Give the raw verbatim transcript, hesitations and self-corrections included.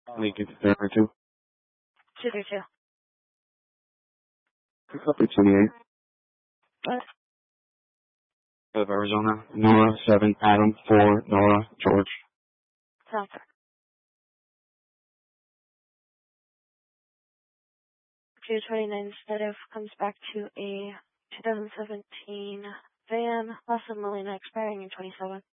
Lincoln Fair two. two three two. Copy twenty-eight. What? Of Arizona. Nora seven, Adam four, Nora, George. Sounds good. two twenty-nine instead of comes back to a two thousand seventeen van, less than Molina expiring in twenty-seven.